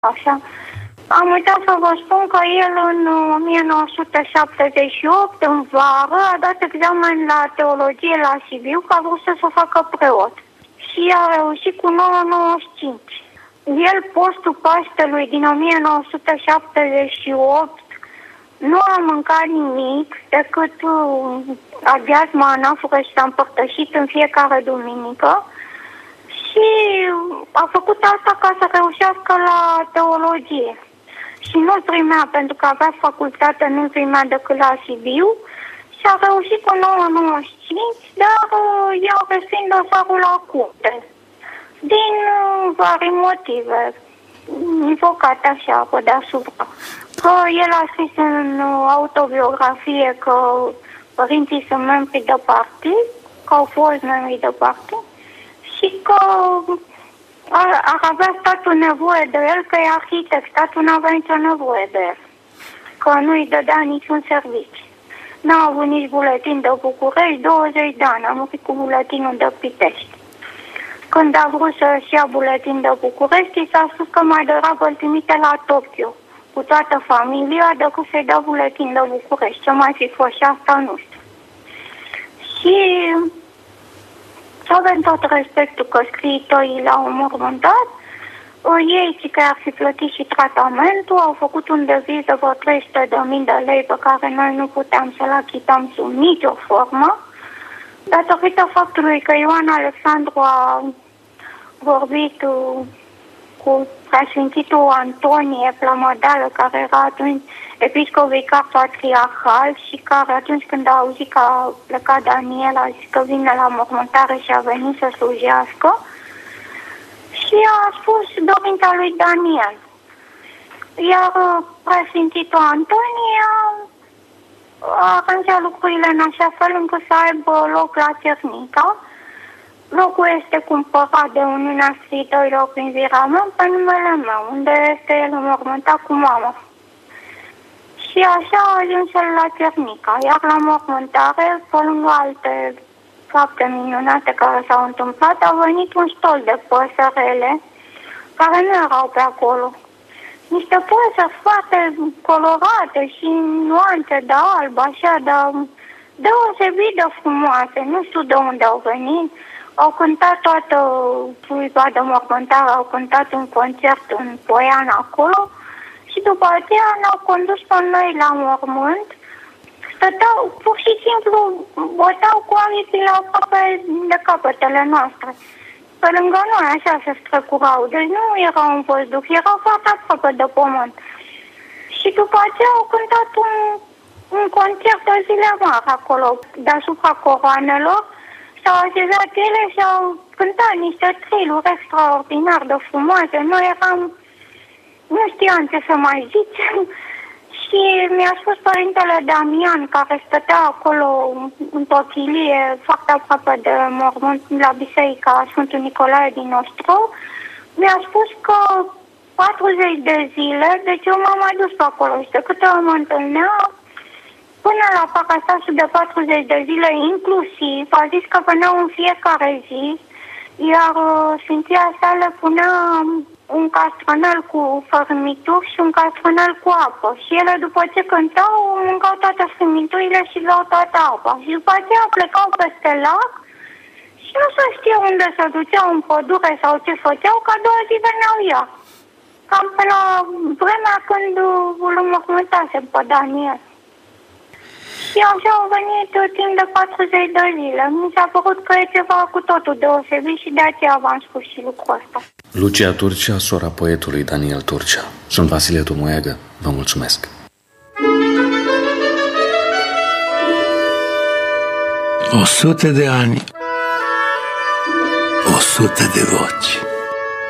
Așa. Am uitat să vă spun că el în 1978, în vară, a dat examen la teologie la Sibiu, că a vrut să se facă preot. Și a reușit cu 9,95. El, postul Paștelui din 1978, nu a mâncat nimic decât aghiaz, manafură și s-a împărtășit în fiecare duminică. Și a făcut asta ca să reușească la teologie. Și nu-l primea, pentru că avea facultate, nu-l primea decât la Sibiu. Și a reușit cu 9,95, dar i-au respins dosarul la curte. Din vari motive, invocate așa, pe deasupra. Că el a scris în autobiografie că părinții sunt membri de partid, că au fost membri de partid, și că ar avea statul nevoie de el, că e arhitect, statul nu avea nicio nevoie de el, că nu îi dădea niciun serviciu. N-a avut nici buletin de București, 20 de ani, a murit cu buletinul de Pitești. Când a vrut să-și ia buletin de București, s-a spus că mai degrabă îl trimite la Tokyo, cu toată familia, decât să-i dea buletin de București. Ce mai fi fost și asta, nu știu. Și avem tot respectul că scriitorii l-au înmormântat, ei că ar fi plătit și tratamentul, au făcut un deviz de vreo 300.000 de lei pe care noi nu puteam să-l achităm sub nicio formă, datorită faptului că Ioan Alexandru a vorbit cu preasfințitul Antonie Plămădeală, care era atunci episcop vicar patriarhal și care atunci când a auzit că a plecat Daniel a zis că vine la mormântare și a venit să slujească și a spus dorința lui Daniel. Iar preasfințitul Antonie a aranjat lucrurile în așa fel încât să aibă loc la Cernica. Locul este cumpărat de Uniunea Scriitorilor prin virament pe numele meu, unde este el înmormântat cu mama. Și așa a ajuns el la Cernica. Iar la mormântare, pe lângă alte fapte minunate care s-au întâmplat, a venit un stol de păsărele care nu erau pe acolo. Niște păsări foarte colorate și nuanțe de alb, așa, deosebit de frumoase. Nu știu de unde au venit. Au cântat toată sluiba de mormântare, au cântat un concert în Poiana acolo și după aceea ne-au condus pe noi la mormânt. Stăteau, pur și simplu, băteau cu aripile aproape de capetele noastre. Pe lângă noi, așa se strecurau. Deci nu era un văzduh, erau foarte aproape de pământ. Și după aceea au cântat un concert de zile mari acolo, deasupra coroanelor. S-au așezat ele și au cântat niște triluri extraordinar de frumoase. Noi nu știam ce să mai zicem. Și mi-a spus părintele Damian, care stătea acolo într-o chilie foarte aproape de mormânt la biserica Sfântul Nicolae din Ostrov, mi-a spus că 40 de zile, deci eu m-am mai dus pe acolo și de câte ori mă întâlnea, până la Pacastasul de 40 de zile inclusiv, a zis că veneau în fiecare zi, iar Sfinția sa le punea un castranel cu fărâmituri și un castranel cu apă. Și ele, după ce cântau, mâncau toate fărâmiturile și beau toată apa. Și după aceea plecau peste lac și nu se știe unde se duceau, în pădure sau ce făceau, că a doua zi veneau ea. Cam pe la vremea când îl înmormântasem pe Daniel. Și așa au venit timp de 40 de zile. Mi s-a părut că e ceva cu totul deosebit și de aceea v-am spus și lucrul ăsta. Lucia Turcea, sora poetului Daniel Turcea. Sunt Vasile Tumuiagă. Vă mulțumesc. 100 de ani, 100 de voci.